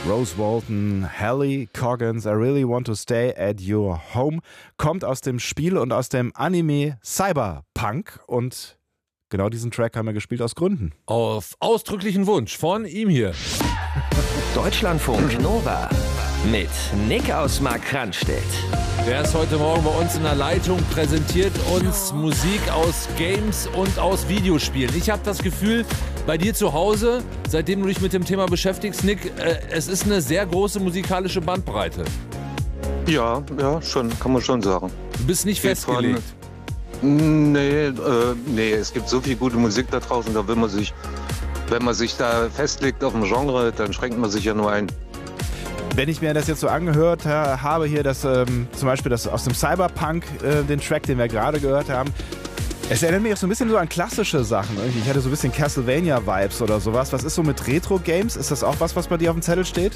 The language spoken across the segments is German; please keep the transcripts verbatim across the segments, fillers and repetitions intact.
Rose Walton, Hallie Coggins, I Really Want to Stay at Your Home, kommt aus dem Spiel und aus dem Anime Cyberpunk und genau diesen Track haben wir gespielt aus Gründen. Auf ausdrücklichen Wunsch von ihm hier. Deutschlandfunk Nova mit Nick aus Markranstädt. Der ist heute Morgen bei uns in der Leitung, präsentiert uns Musik aus Games und aus Videospielen. Ich habe das Gefühl, bei dir zu Hause, seitdem du dich mit dem Thema beschäftigst, Nick, äh, es ist eine sehr große musikalische Bandbreite. Ja, ja, schon, kann man schon sagen. Du bist nicht Geht festgelegt. Von, nee, äh, nee, es gibt so viel gute Musik da draußen, da will man sich, wenn man sich da festlegt auf ein Genre, dann schränkt man sich ja nur ein. Wenn ich mir das jetzt so angehört äh, habe hier, dass ähm, zum Beispiel das aus dem Cyberpunk, äh, den Track, den wir gerade gehört haben, es erinnert mich auch so ein bisschen so an klassische Sachen. Irgendwie. Ich hatte so ein bisschen Castlevania-Vibes oder sowas. Was ist so mit Retro-Games? Ist das auch was, was bei dir auf dem Zettel steht?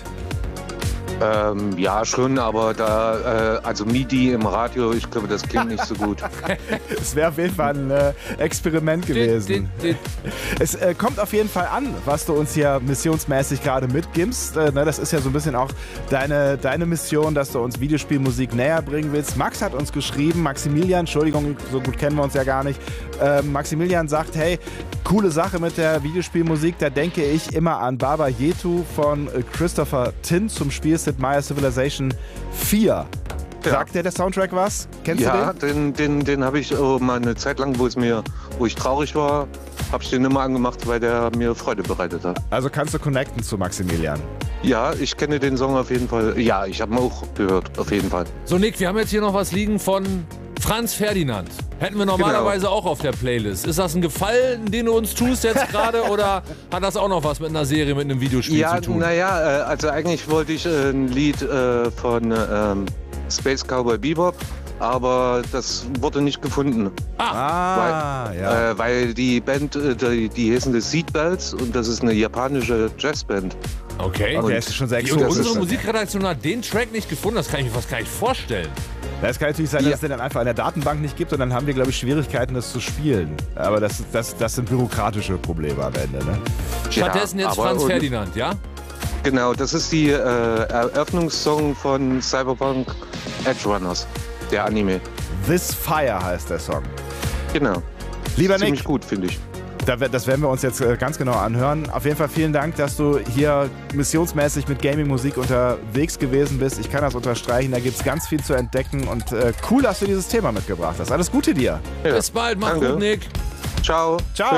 Ähm, ja, schon, aber da, äh, also MIDI im Radio, ich glaube, das klingt nicht so gut. Es wäre auf jeden Fall ein äh, Experiment gewesen. Es äh, kommt auf jeden Fall an, was du uns hier missionsmäßig gerade mitgibst. Äh, ne, das ist ja so ein bisschen auch deine, deine Mission, dass du uns Videospielmusik näher bringen willst. Max hat uns geschrieben, Maximilian, Entschuldigung, so gut kennen wir uns ja gar nicht. Äh, Maximilian sagt, hey, coole Sache mit der Videospielmusik, da denke ich immer an Baba Yetu von äh, Christopher Tin zum Spiel Sid Meier's Civilization vier. Ja. Sagt dir der Soundtrack was? Kennst Ja, du den? den, den, den habe ich oh, mal eine Zeit lang, wo es mir, wo ich traurig war, habe ich den immer angemacht, weil der mir Freude bereitet hat. Also kannst du connecten zu Maximilian? Ja, ich kenne den Song auf jeden Fall. Ja, ich habe ihn auch gehört, auf jeden Fall. So, Nick, wir haben jetzt hier noch was liegen von Franz Ferdinand. Hätten wir normalerweise Genau. auch auf der Playlist. Ist das ein Gefallen, den du uns tust jetzt gerade, oder hat das auch noch was mit einer Serie, mit einem Videospiel Ja, zu tun? naja, äh, also eigentlich wollte ich äh, ein Lied äh, von ähm, Space Cowboy Bebop, aber das wurde nicht gefunden. Ah, weil, ja. äh, weil die Band, äh, die, die heißen The Seatbelts und das ist eine japanische Jazzband. Okay. Okay, es ist schon sehr Die, und exotisch. unsere Musikredaktion hat den Track nicht gefunden, das kann ich mir fast gar nicht vorstellen. Das kann natürlich sein, dass Ja. es den dann einfach in der Datenbank nicht gibt und dann haben wir, glaube ich, Schwierigkeiten, das zu spielen. Aber das, das, das sind bürokratische Probleme am Ende, ne? Stattdessen Ja, jetzt aber- Franz und- Ferdinand, ja? Genau, das ist die äh, Eröffnungssong von Cyberpunk Edge Runners, der Anime. This Fire heißt der Song. Genau. Lieber Ziemlich Nick, gut, finde ich. da, das werden wir uns jetzt äh, ganz genau anhören. Auf jeden Fall vielen Dank, dass du hier missionsmäßig mit Gaming-Musik unterwegs gewesen bist. Ich kann das unterstreichen, da gibt es ganz viel zu entdecken und äh, cool, dass du dieses Thema mitgebracht hast. Alles Gute dir. Ja, Bis bald, mach danke. gut, Nick. Ciao. Ciao.